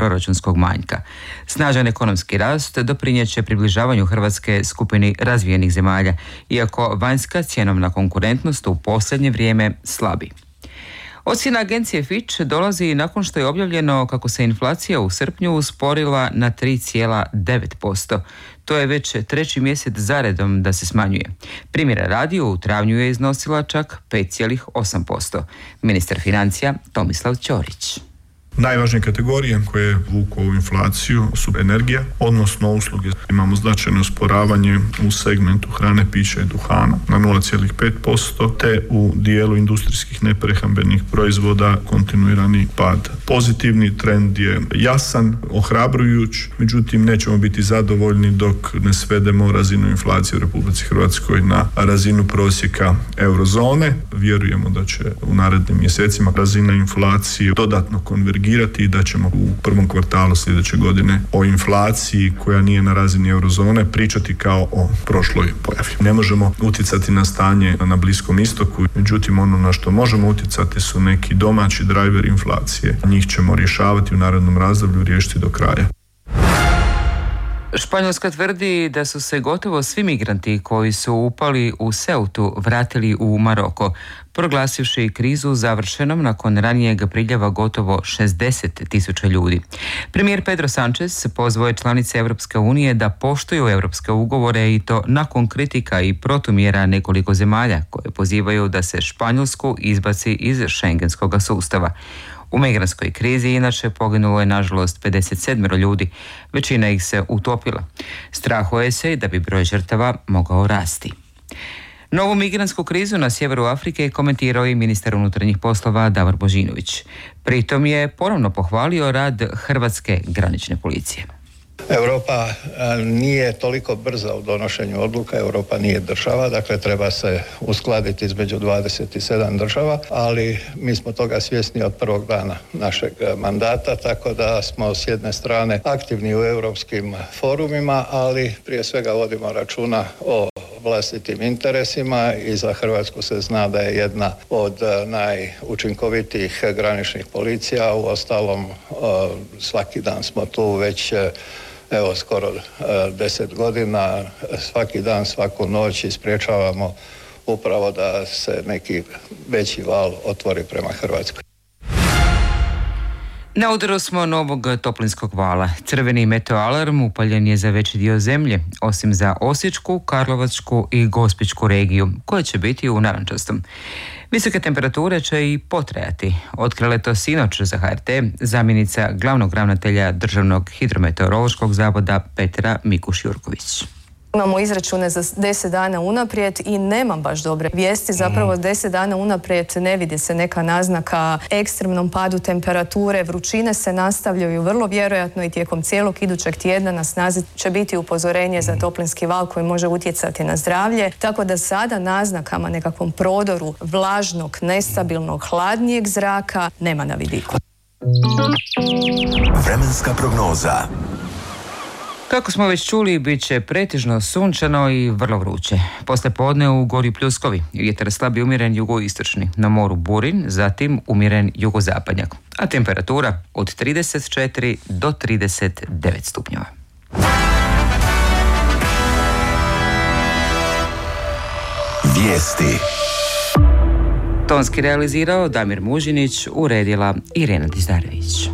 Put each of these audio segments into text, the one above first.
proračunskog manjka. Snažan ekonomski rast doprinijet će približavanju Hrvatske skupini razvijenih zemalja, iako vanjska cjenovna konkurentnost u posljednje vrijeme slabi. Ocjena agencije Fitch dolazi nakon što je objavljeno kako se inflacija u srpnju usporila na 3,9%. To je već 3. mjesec zaredom da se smanjuje. Primjera radi, u travnju je iznosila čak 5,8%. Ministar financija Tomislav Ćorić. Najvažnije kategorije koje vuku ovu inflaciju su energija, odnosno usluge. Imamo značajno usporavanje u segmentu hrane, pića i duhana na 0,5%, te u dijelu industrijskih neprehrambenih proizvoda kontinuirani pad. Pozitivni trend je jasan, ohrabrujuć, međutim nećemo biti zadovoljni dok ne svedemo razinu inflacije u Republici Hrvatskoj na razinu prosjeka eurozone. Vjerujemo da će u narednim mjesecima razina inflacije dodatno konvergirati i da ćemo u prvom kvartalu sljedeće godine o inflaciji koja nije na razini eurozone pričati kao o prošloj pojavi. Ne možemo utjecati na stanje na Bliskom istoku, međutim ono na što možemo utjecati su neki domaći driver inflacije. Njih ćemo rješavati u narednom razdoblju, riješiti do kraja. Španjolska tvrdi da su se gotovo svi migranti koji su upali u Ceutu vratili u Maroko, proglasivši krizu završenom nakon ranijeg priljeva gotovo 60.000 ljudi. Premijer Pedro Sánchez pozvao je članice Europske unije da poštuju europske ugovore i to nakon kritika i protumjera nekoliko zemalja koje pozivaju da se Španjolsku izbaci iz šengenskog sustava. U migrantskoj krizi inače poginulo je nažalost 57 ljudi, većina ih se utopila. Strahuje se da bi broj žrtava mogao rasti. Novu migrantsku krizu na sjeveru Afrike komentirao i ministar unutarnjih poslova Davor Božinović. Pritom je ponovno pohvalio rad hrvatske granične policije. Europa nije toliko brza u donošenju odluka, Europa nije država, dakle treba se uskladiti između 27 država, ali mi smo toga svjesni od prvog dana našeg mandata, tako da smo s jedne strane aktivni u europskim forumima, ali prije svega vodimo računa o vlastitim interesima i za Hrvatsku se zna da je jedna od najučinkovitijih graničnih policija. Uostalom, svaki dan smo tu već skoro 10 godina, svaki dan, svaku noć sprječavamo upravo da se neki veći val otvori prema Hrvatskoj. Na udaru smo novog toplinskog vala. Crveni meteoalarm upaljen je za veći dio zemlje, osim za Osječku, Karlovačku i Gospićku regiju, koje će biti u narančastom. Visoke temperature će i potrajati. Otkrila je to sinoć za HRT zamjenica glavnog ravnatelja Državnog hidrometeorološkog zavoda Petra Mikuš-Jurković. Imamo izračune za 10 dana unaprijed i nemam baš dobre vijesti. Zapravo 10 dana unaprijed ne vidi se neka naznaka ekstremnom padu temperature. Vrućine se nastavljaju vrlo vjerojatno i tijekom cijelog idućeg tjedna na snazi će biti upozorenje za toplinski val koji može utjecati na zdravlje. Tako da sada naznakama nekakvom prodoru vlažnog, nestabilnog, hladnijeg zraka nema na vidiku. Vremenska prognoza. Kako smo već čuli, bit će pretežno sunčano i vrlo vruće. Poslije podne u gori pljuskovi, vjetar slabi umjeren jugoistočni, na moru burin, zatim umjeren jugozapadnjak, a temperatura od 34 do 39 stupnjeva. Vijesti. Tonski realizirao Damir Mužinić, uredila Irena Dizdarević.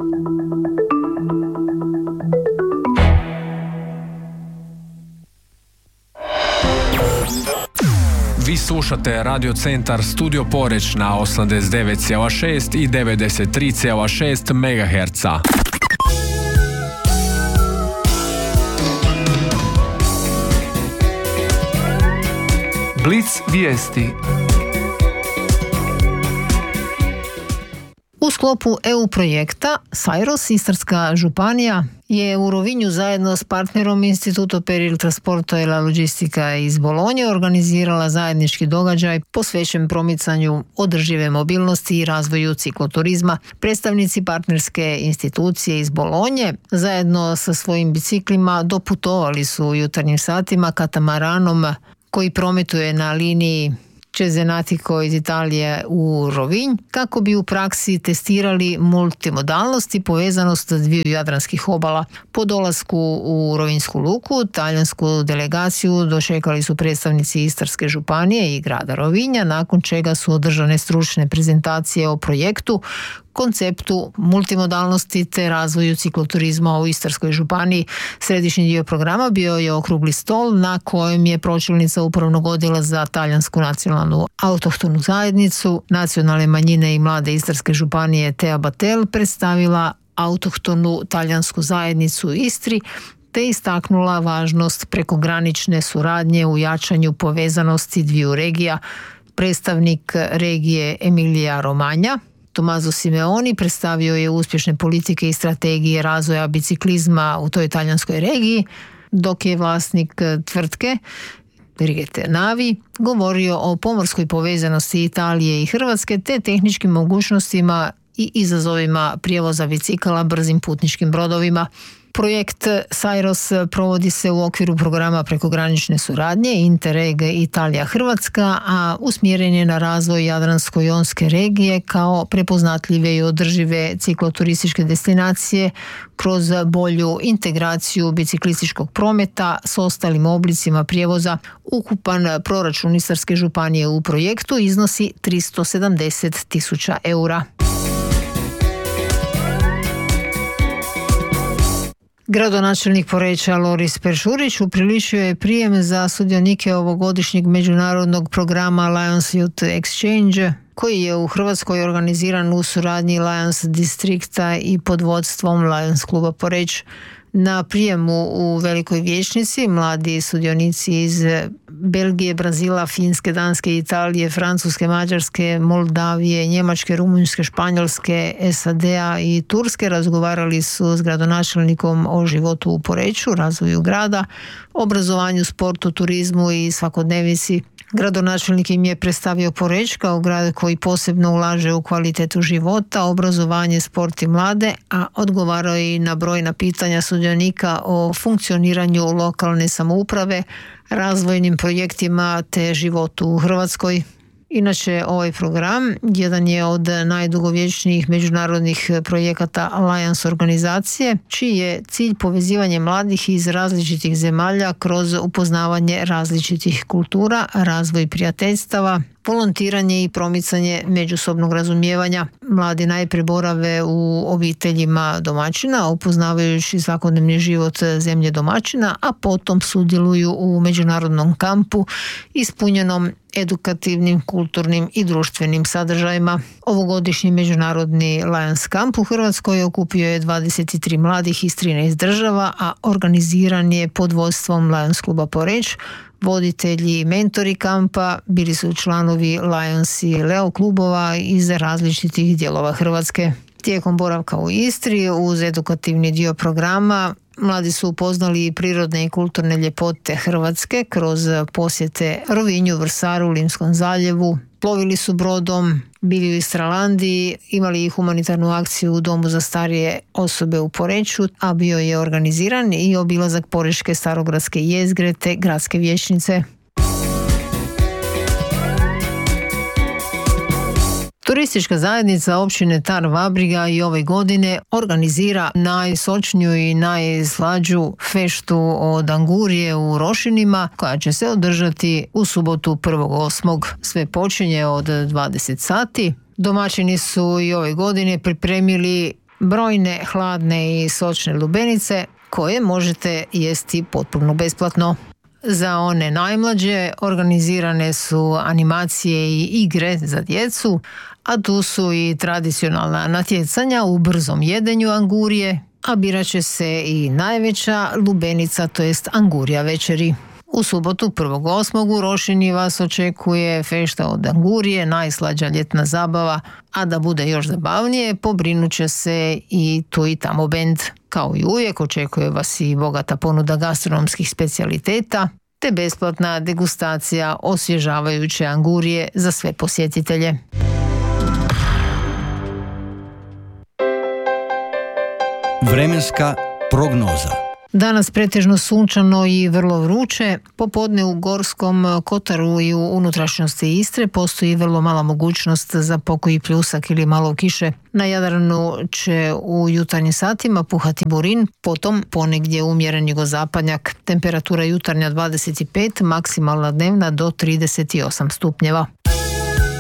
Vi slušate Radio Centar Studio Poreč na 89,6 i 93,6 MHz. Blic vijesti. U sklopu EU projekta Sajros, Istarska županija je u Rovinju zajedno s partnerom Instituto per il Trasporto e la Logistica iz Bolonje organizirala zajednički događaj posvećen promicanju održive mobilnosti i razvoju cikloturizma. Predstavnici partnerske institucije iz Bolonje zajedno sa svojim biciklima doputovali su u jutarnjim satima katamaranom koji prometuje na liniji Cesenatico iz Italije u Rovinj kako bi u praksi testirali multimodalnost i povezanost dviju jadranskih obala. Po dolasku u Rovinjsku luku talijansku delegaciju dočekali su predstavnici Istarske županije i grada Rovinja, nakon čega su održane stručne prezentacije o projektu, konceptu multimodalnosti te razvoju cikloturizma u Istarskoj županiji. Središnji dio programa bio je okrugli stol na kojem je pročelnica upravnog odjela za talijansku nacionalnu autohtonu zajednicu, nacionalne manjine i mlade Istarske županije Tea Batel predstavila autohtonu talijansku zajednicu u Istri te istaknula važnost prekogranične suradnje u jačanju povezanosti dviju regija. Predstavnik regije Emilija Romagna Tommaso Simeoni predstavio je uspješne politike i strategije razvoja biciklizma u toj talijanskoj regiji, dok je vlasnik tvrtke Brigete Navi govorio o pomorskoj povezanosti Italije i Hrvatske te tehničkim mogućnostima i izazovima prijevoza bicikala brzim putničkim brodovima. Projekt Sairos provodi se u okviru programa prekogranične suradnje Interreg Italija-Hrvatska, a usmjeren je na razvoj Jadransko-jonske regije kao prepoznatljive i održive cikloturističke destinacije kroz bolju integraciju biciklističkog prometa s ostalim oblicima prijevoza. Ukupan proračun Istarske županije u projektu iznosi 370.000 eura. Gradonačelnik Poreča Loris Peršurić upriličio je prijem za sudionike ovogodišnjeg međunarodnog programa Lions Youth Exchange, koji je u Hrvatskoj organiziran u suradnji Lions distrikta i pod vodstvom Lions kluba Poreč. Na prijemu u Velikoj vijećnici mladi sudionici iz Belgije, Brazila, Finske, Danske, Italije, Francuske, Mađarske, Moldavije, Njemačke, Rumunjske, Španjolske, SAD-a i Turske razgovarali su s gradonačelnikom o životu u Poreču, razvoju grada, obrazovanju, sportu, turizmu i svakodnevici. Gradonačelnik im je predstavio Poreč kao grad koji posebno ulaže u kvalitetu života, obrazovanje, sport i mlade, a odgovarao i na brojna pitanja sudionika o funkcioniranju lokalne samouprave, razvojnim projektima te životu u Hrvatskoj. Inače, ovaj program jedan je od najdugovječnijih međunarodnih projekata Alliance organizacije, čiji je cilj povezivanje mladih iz različitih zemalja kroz upoznavanje različitih kultura, razvoj prijateljstava, volontiranje i promicanje međusobnog razumijevanja. Mladi najprije borave u obiteljima domaćina, upoznavajući svakodnevni život zemlje domaćina, a potom sudjeluju u međunarodnom kampu ispunjenom edukativnim, kulturnim i društvenim sadržajima. Ovogodišnji međunarodni Lions Camp u Hrvatskoj okupio je 23 mladih iz 13 država, a organiziran je pod vodstvom Lions kluba Poreč. Voditelji i mentori kampa bili su članovi Lions i Leo klubova iz različitih dijelova Hrvatske. Tijekom boravka u Istri uz edukativni dio programa mladi su upoznali prirodne i kulturne ljepote Hrvatske kroz posjete Rovinju, Vrsaru, Limskom zaljevu. Plovili su brodom, bili u Istralandiji, imali i humanitarnu akciju u Domu za starije osobe u Poreču, a bio je organiziran i obilazak Porečke starogradske jezgre te gradske vijećnice. Turistička zajednica općine Tar Vabriga i ove godine organizira najsočniju i najslađu feštu od angurije u Rošinima, koja će se održati u subotu 1.8. Sve počinje od 20 sati. Domaćini su i ove godine pripremili brojne hladne i sočne lubenice koje možete jesti potpuno besplatno. Za one najmlađe organizirane su animacije i igre za djecu, a tu su i tradicionalna natjecanja u brzom jedenju angurije, a birat će se i najveća lubenica, to jest angurija večeri. U subotu 1.8. u Rošini vas očekuje fešta od angurije, najslađa ljetna zabava, a da bude još zabavnije, pobrinut će se i tu i tamo bend. Kao i uvijek očekuje vas i bogata ponuda gastronomskih specijaliteta, te besplatna degustacija osvježavajuće angurije za sve posjetitelje. Vremenska prognoza. Danas pretežno sunčano i vrlo vruće. Popodne u Gorskom kotaru i u unutrašnjosti Istre postoji vrlo mala mogućnost za pokoji pljusak ili malo kiše. Na Jadranu će u jutarnjim satima puhati burin, potom ponegdje umjeren jugozapadnjak. Temperatura jutarnja 25, maksimalna dnevna do 38 stupnjeva.